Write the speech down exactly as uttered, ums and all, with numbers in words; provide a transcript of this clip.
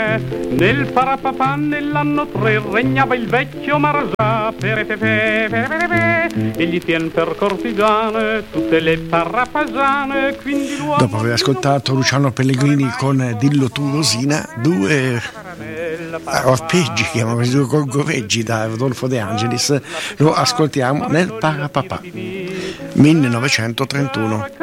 Nel parapapà nell'anno tre regnava il vecchio Marsà, perepepe, perepepe, e gli tien per cortigiane tutte le parapasane, quindi l'uomo... Dopo aver ascoltato Luciano Pellegrini con Dillo tu Rosina, due arpeggi, chiamano così, due gorgoreggi da Rodolfo De Angelis, lo ascoltiamo nel Parapapà millenovecentotrentuno.